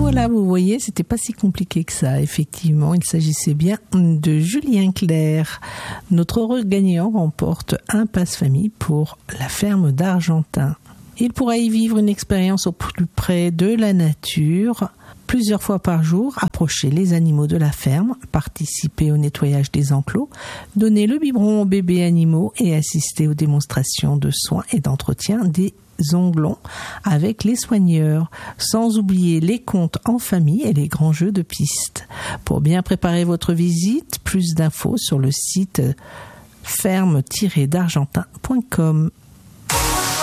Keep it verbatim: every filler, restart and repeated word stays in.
voilà, vous voyez, c'était pas si compliqué que ça. Effectivement, il s'agissait bien de Julien Clerc. Notre heureux gagnant remporte un passe-famille pour la ferme d'Argentin. Il pourra y vivre une expérience au plus près de la nature. Plusieurs fois par jour, approcher les animaux de la ferme, participer au nettoyage des enclos, donner le biberon aux bébés animaux et assister aux démonstrations de soins et d'entretien des onglons avec les soigneurs, sans oublier les contes en famille et les grands jeux de piste. Pour bien préparer votre visite, plus d'infos sur le site ferme tiret d'argentin point com.